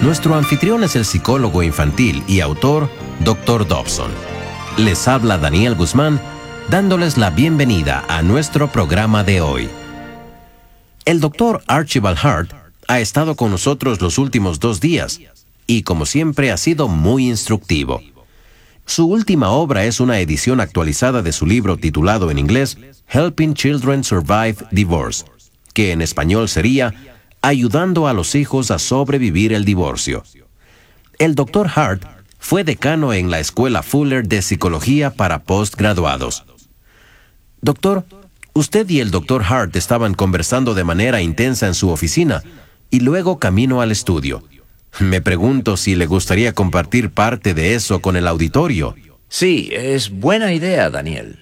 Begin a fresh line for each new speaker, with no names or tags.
Nuestro anfitrión es el psicólogo infantil y autor, Dr. Dobson. Les habla Daniel Guzmán, dándoles la bienvenida a nuestro programa de hoy. El Dr. Archibald Hart ha estado con nosotros los últimos 2 días y, como siempre, ha sido muy instructivo. Su última obra es una edición actualizada de su libro titulado en inglés Helping Children Survive Divorce, que en español sería Ayudando a los hijos a sobrevivir el divorcio. El Dr. Hart fue decano en la Escuela Fuller de Psicología para postgraduados. Doctor, usted y el Dr. Hart estaban conversando de manera intensa en su oficina y luego camino al estudio. Me pregunto si le gustaría compartir parte de eso con el auditorio.
Sí, es buena idea, Daniel.